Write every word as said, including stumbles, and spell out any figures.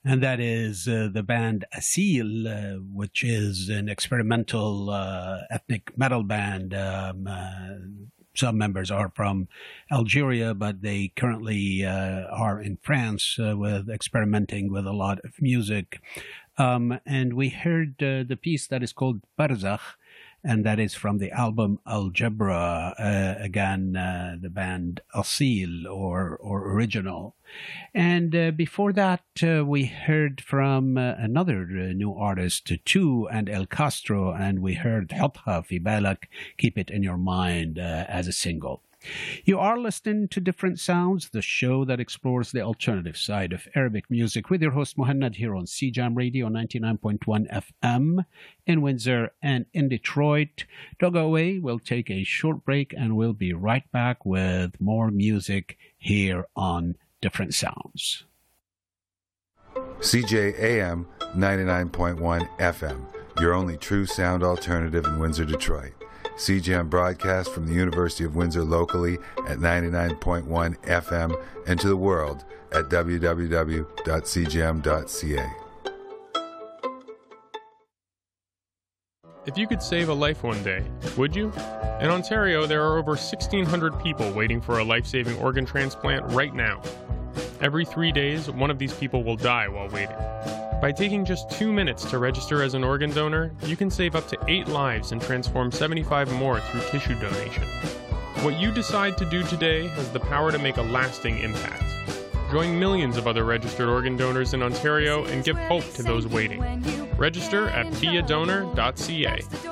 And that is uh, the band Asil, uh, which is an experimental uh, ethnic metal band. Um, uh, some members are from Algeria, but they currently uh, are in France uh, with experimenting with a lot of music. Um, and we heard uh, the piece that is called Barzakh, and that is from the album Algebra, uh, again, uh, the band Asil, or, or original. And uh, before that, uh, we heard from uh, another uh, new artist, Tu and El Castro, and we heard Hutha Fi Balak, Keep It In Your Mind, uh, as a single. You are listening to Different Sounds, the show that explores the alternative side of Arabic music, with your host Muhannad here on C J A M Radio ninety-nine point one F M in Windsor and in Detroit. Don't go away. We'll take a short break and we'll be right back with more music here on Different Sounds. C J A M ninety-nine point one F M, your only true sound alternative in Windsor, Detroit. C J A M broadcast from the University of Windsor locally at ninety-nine point one F M and to the world at w w w dot c j m dot c a. If you could save a life one day, would you? In Ontario, there are over sixteen hundred people waiting for a life-saving organ transplant right now. Every three days, one of these people will die while waiting. By taking just two minutes to register as an organ donor, you can save up to eight lives and transform seventy-five more through tissue donation. What you decide to do today has the power to make a lasting impact. Join millions of other registered organ donors in Ontario and give hope to those waiting. Register at be a donor dot c a.